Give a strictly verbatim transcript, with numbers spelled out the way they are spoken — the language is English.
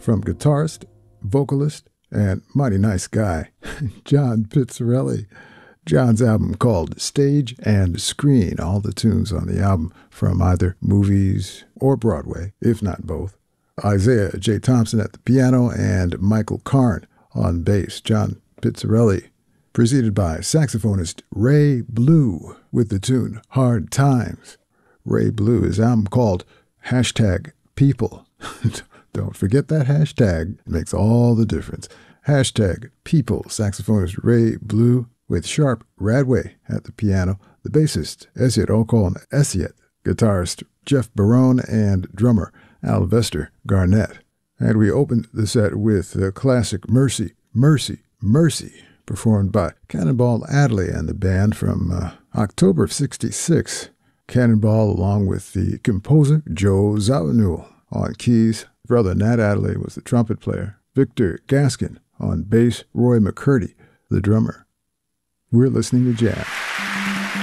from guitarist, vocalist, and mighty nice guy, John Pizzarelli. John's album called Stage and Screen, all the tunes on the album from either movies or Broadway, if not both. Isaiah J. Thompson at the piano and Michael Karn on bass. John Pizzarelli, preceded by saxophonist Ray Blue with the tune Hard Times. Ray Blue, his album called Hashtag People. Don't forget that hashtag. It makes all the difference. Hashtag People, saxophonist Ray Blue with Sharp Radway at the piano, the bassist Esiet Okon Esiet, guitarist Jeff Barone, and drummer Alvester Garnett. And we opened the set with the classic Mercy, Mercy, Mercy, performed by Cannonball Adderley and the band from uh, October of sixty-six. Cannonball, along with the composer Joe Zawinul on keys. Brother Nat Adderley was the trumpet player. Victor Gaskin on bass. Roy McCurdy, the drummer. We're listening to jazz.